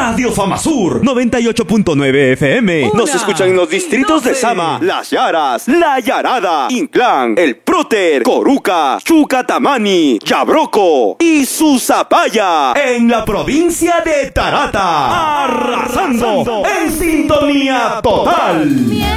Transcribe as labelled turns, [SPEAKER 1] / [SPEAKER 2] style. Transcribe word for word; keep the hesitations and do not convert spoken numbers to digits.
[SPEAKER 1] Radio Famasur noventa y ocho punto nueve F M.
[SPEAKER 2] Una, Nos escuchan en los distritos doce. De Sama, Las Yaras, La Yarada, Inclán, El Próter, Coruca, Chucatamani, Yabroco y Susapaya.
[SPEAKER 1] En la provincia de Tarata, arrasando en sintonía total.